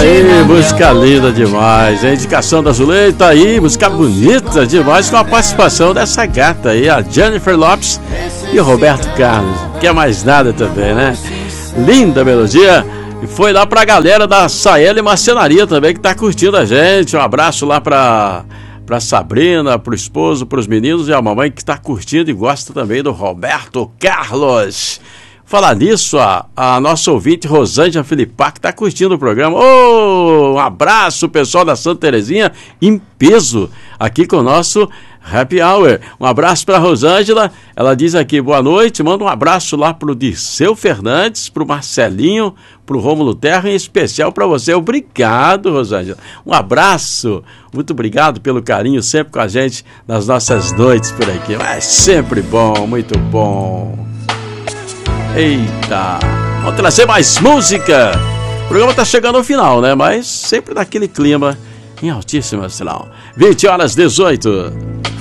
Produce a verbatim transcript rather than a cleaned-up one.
aí, música linda demais. A indicação da Zuleika tá aí, música bonita demais, com a participação dessa gata aí, a Jennifer Lopes e o Roberto Carlos. Quer mais nada também, né? Linda melodia. E foi lá pra galera da Saeli Marcenaria também, que tá curtindo a gente. Um abraço lá pra, pra Sabrina, pro esposo, pros meninos e a mamãe que tá curtindo e gosta também do Roberto Carlos. Falar nisso, a, a nossa ouvinte Rosângela Filipac está curtindo o programa. Oh, um abraço, pessoal da Santa Terezinha, em peso, aqui com o nosso Happy Hour. Um abraço para a Rosângela. Ela diz aqui, boa noite. Manda um abraço lá para o Dirceu Fernandes, para o Marcelinho, para o Rômulo Terra, em especial para você. Obrigado, Rosângela. Um abraço. Muito obrigado pelo carinho sempre com a gente nas nossas noites por aqui. É sempre bom, muito bom. Eita, vamos trazer mais música. O programa está chegando ao final, né? Mas sempre naquele clima em altíssimo astral. vinte horas dezoito.